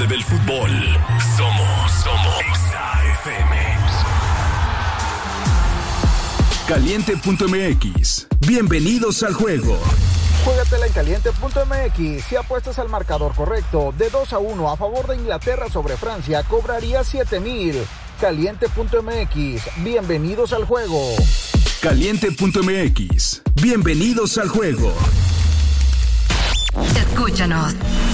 mueve el fútbol. Somos XAFM. Caliente.mx. Bienvenidos al juego. Juégatela en Caliente.mx. Si apuestas al marcador correcto de 2-1 a favor de Inglaterra sobre Francia, cobraría 7,000. Caliente.mx. Bienvenidos al juego. Caliente.mx. Bienvenidos al juego. Escúchanos